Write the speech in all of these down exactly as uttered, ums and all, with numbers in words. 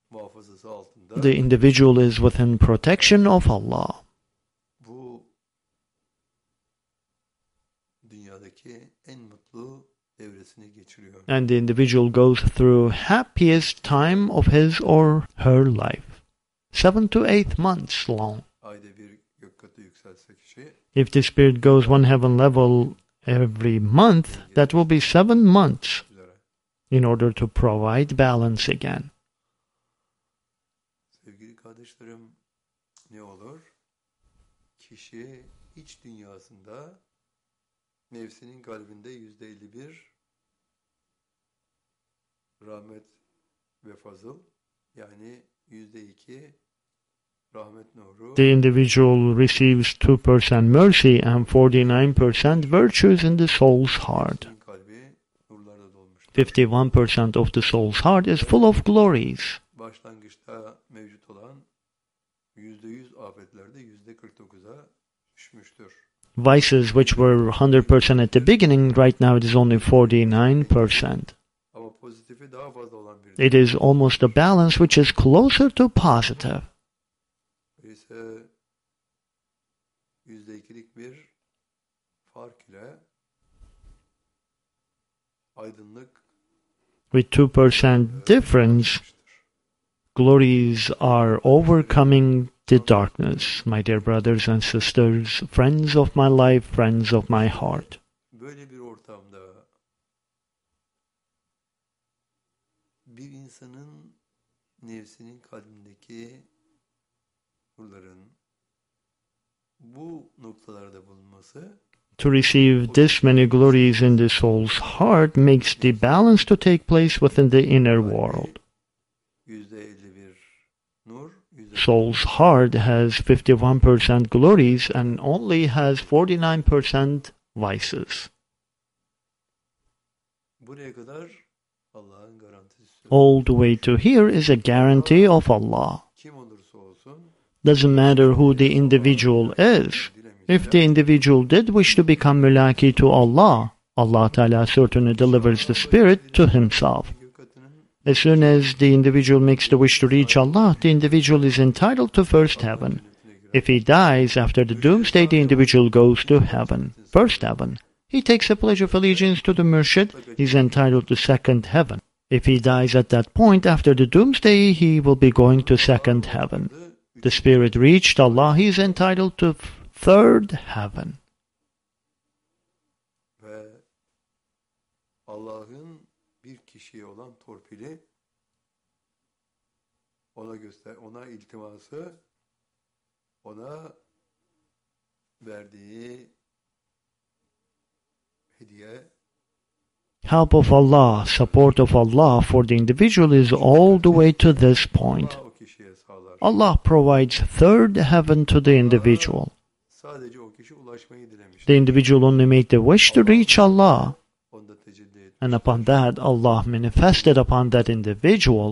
muhafazası altında. The individual is within protection of Allah. Bu dünyadaki en mutlu devresini geçiriyor. And the individual goes through happiest time of his or her life. Seven to eight months long. Ayda bir gök katı yükselse kişi, If the spirit goes one heaven level every month, that will be seven months üzere. in order to provide balance again. Sevgili kardeşlerim, ne olur? Kişi iç dünyasında nefsinin kalbinde yüzde elli bir rahmet ve fazıl, yani yüzde iki rahmet nuru, The individual receives two percent mercy and forty-nine percent virtues in the soul's heart. nefsinin kalbi nurlarla dolmuştur. fifty-one percent of the soul's heart is full of glories. Başlangıçta mevcut olan yüzde yüz afetlerde yüzde kırk dokuza düşmüştür. Vices which were one hundred percent at the beginning, right now it is only forty-nine percent. Ama pozitifi daha fazla olan bir It is almost a balance which is closer to positive. ise yüzde ikilik bir fark ile aydınlık With two percent difference, glories are overcoming the darkness. My dear brothers and sisters, friends of my life, friends of my heart. böyle bir ortamda bir insanın nefsinin kalbindeki nurların bu noktalarda bulunması To receive this many glories in the soul's heart makes the balance to take place within the inner world. yüzde elli bir nur, yüzde Soul's heart has fifty-one percent glories and only has forty-nine percent vices. buraya kadar Allah'ın garantisi. All the way to here is a guarantee of Allah. Kim olursa olsun Doesn't matter who the individual is. If the individual did wish to become mulaki to Allah, Allah Ta'ala certainly delivers the spirit to himself. gök katının As soon as the individual makes the wish to reach Allah, the individual is entitled to first heaven. If he dies after the doomsday, the individual goes to heaven, first heaven. He takes a pledge of allegiance to the murshid, he is entitled to second heaven. If he dies at that point after the doomsday, he will be going to second heaven. The spirit reached Allah, he is entitled to third heaven. ve Allah'ın bir kişiye olan torpili, ona göster, ona iltiması, ona verdiği hediye, Help of Allah, support of Allah for the individual is all the way to this point. Allah o kişiye sağlar. Allah provides third heaven to the individual. Sadece o kişi ulaşmayı dilemiş. The individual only made the wish to reach Allah, Onda tecelli etmiş. and upon that Allah manifested upon that individual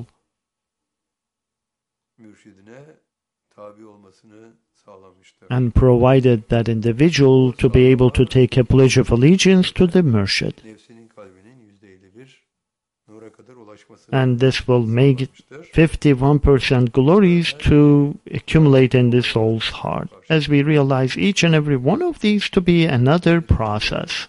Mürşidine tabi olmasını sağlamıştır. and provided that individual to be able to take a pledge of allegiance to the murshid. Nefsinin kalbinin yüzde elli bir nura kadar ulaşmasını And this will make it sağlamıştır. fifty-one percent glories to accumulate in the soul's heart, as we realize each and every one of these to be another process.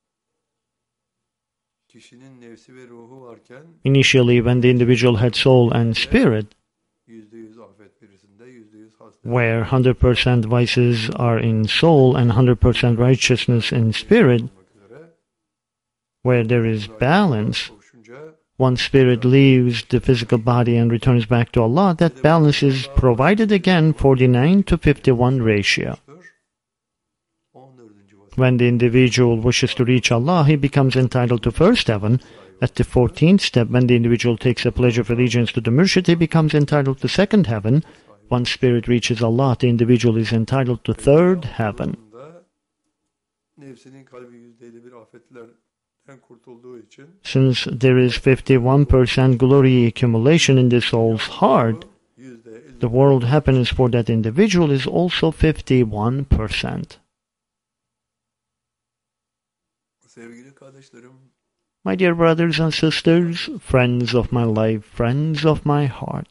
Kişinin nefsi ve ruhu varken Initially, when the individual had soul and spirit, yüzde yüz afet birisinde, yüzde yüz hasta. where one hundred percent vices are in soul and one hundred percent righteousness in spirit, olmak üzere where there is balance, kavuşunca one spirit leaves the physical body and returns back to Allah, that balance is provided again forty-nine to fifty-one ratio. on dördüncü vasıf When the individual wishes to reach Allah, he becomes entitled to first heaven. At the fourteenth step, when the individual takes a pledge of allegiance to the murshid, he becomes entitled to second heaven. Once spirit reaches Allah, the individual is entitled to third heaven. da nefsinin kalbi yüzde elli bir afetlerden kurtulduğu için Since there is fifty-one percent glory accumulation in the soul's heart, yüzde elli the world happiness for that individual is also fifty-one percent. sevgili kardeşlerim, My dear brothers and sisters, friends of my life, friends of my heart,